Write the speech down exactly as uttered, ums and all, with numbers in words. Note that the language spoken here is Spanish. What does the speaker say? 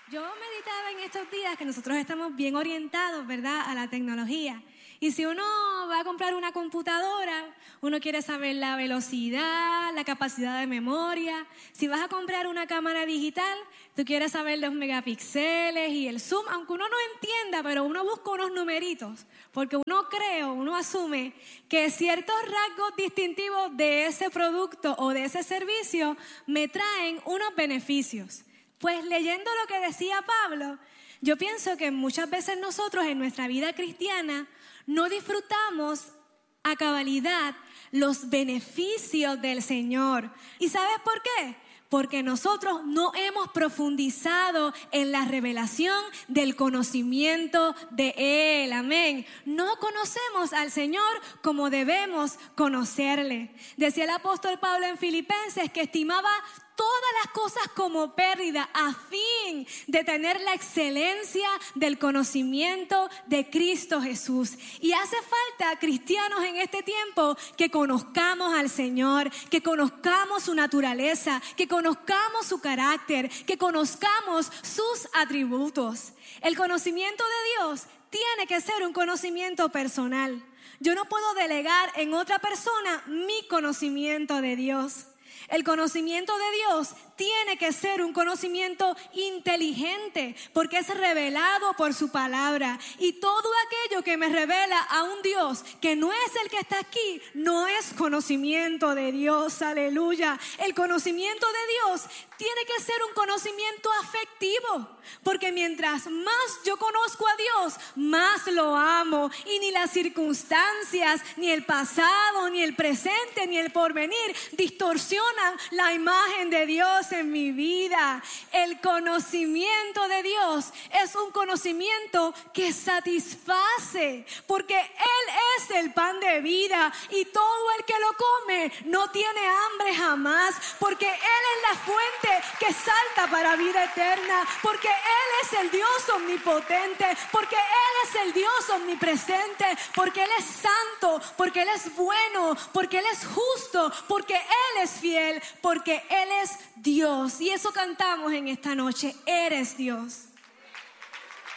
Yo meditaba en estos días que nosotros estamos bien orientados, ¿verdad?, a la tecnología. Y si uno va a comprar una computadora, uno quiere saber la velocidad, la capacidad de memoria. Si vas a comprar una cámara digital, tú quieres saber los megapíxeles y el zoom, aunque uno no entienda, pero uno busca unos numeritos, porque uno cree, uno asume que ciertos rasgos distintivos de ese producto o de ese servicio me traen unos beneficios. Pues leyendo lo que decía Pablo, yo pienso que muchas veces nosotros en nuestra vida cristiana no disfrutamos a cabalidad los beneficios del Señor. ¿Y sabes por qué? Porque nosotros no hemos profundizado en la revelación del conocimiento de Él. Amén. No conocemos al Señor como debemos conocerle. Decía el apóstol Pablo en Filipenses que estimaba todas las cosas como pérdida a fin de tener la excelencia del conocimiento de Cristo Jesús. Y hace falta cristianos en este tiempo que conozcamos al Señor, que conozcamos su naturaleza, que conozcamos su carácter, que conozcamos sus atributos. El conocimiento de Dios tiene que ser un conocimiento personal. Yo no puedo delegar en otra persona mi conocimiento de Dios. El conocimiento de Dios tiene que ser un conocimiento inteligente porque es revelado por su palabra. Y todo aquello que me revela a un Dios que no es el que está aquí, no es conocimiento de Dios. Aleluya. El conocimiento de Dios tiene que ser un conocimiento afectivo, porque mientras más yo conozco a Dios, más lo amo. Y ni las circunstancias, ni el pasado, ni el presente, ni el porvenir distorsionan la imagen de Dios en mi vida. El conocimiento de Dios es un conocimiento que satisface, porque Él es el pan de vida y todo el que lo come no tiene hambre jamás, porque Él es la fuente que salta para vida eterna, porque Él es el Dios omnipotente, porque Él es el Dios omnipresente, porque Él es santo, porque Él es bueno, porque Él es justo, porque Él es fiel, porque Él es Dios. Y eso cantamos en esta noche: eres Dios.